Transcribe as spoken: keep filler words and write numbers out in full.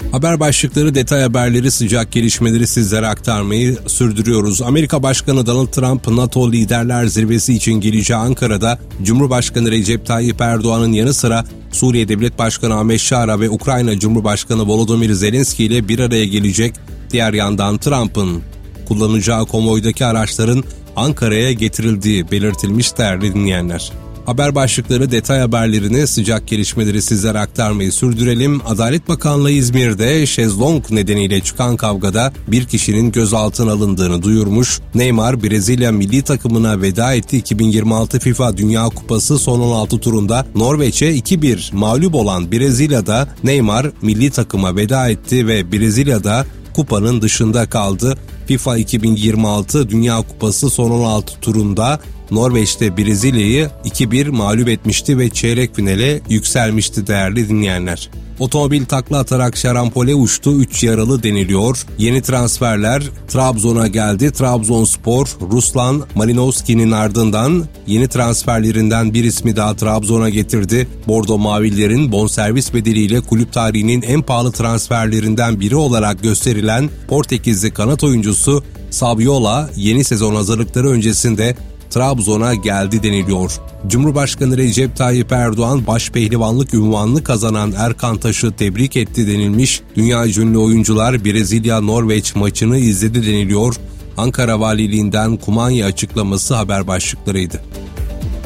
Haber başlıkları, detay haberleri, sıcak gelişmeleri sizlere aktarmayı sürdürüyoruz. Amerika Başkanı Donald Trump, NATO Liderler Zirvesi için geleceği Ankara'da Cumhurbaşkanı Recep Tayyip Erdoğan'ın yanı sıra Suriye Devlet Başkanı Ahmet Şara ve Ukrayna Cumhurbaşkanı Volodymyr Zelenski ile bir araya gelecek. Diğer yandan Trump'ın kullanacağı konvoydaki araçların Ankara'ya getirildiği belirtilmiş değerli dinleyenler. Haber başlıkları, detay haberlerini, sıcak gelişmeleri sizlere aktarmayı sürdürelim. Adalet Bakanlığı İzmir'de şezlong nedeniyle çıkan kavgada bir kişinin gözaltına alındığını duyurmuş. Neymar, Brezilya milli takımına veda etti. iki bin yirmi altı FIFA Dünya Kupası son on altı turunda Norveç'e iki bir mağlup olan Brezilya'da Neymar milli takıma veda etti ve Brezilya'da kupanın dışında kaldı. FIFA iki bin yirmi altı Dünya Kupası son on altı turunda Norveç'te Brezilya'yı iki bir mağlup etmişti ve çeyrek finale yükselmişti değerli dinleyenler. Otomobil takla atarak şarampole uçtu, üç yaralı deniliyor. Yeni transferler Trabzon'a geldi. Trabzonspor, Ruslan Malinovski'nin ardından yeni transferlerinden bir ismi daha Trabzon'a getirdi. Bordo Mavillerin bonservis bedeliyle kulüp tarihinin en pahalı transferlerinden biri olarak gösterilen Portekizli kanat oyuncusu Saviola yeni sezon hazırlıkları öncesinde Trabzon'a geldi deniliyor. Cumhurbaşkanı Recep Tayyip Erdoğan başpehlivanlık unvanını kazanan Erkan Taş'ı tebrik etti denilmiş. Dünya ünlü oyuncular Brezilya-Norveç maçını izledi deniliyor. Ankara Valiliğinden kumanya açıklaması haber başlıklarıydı.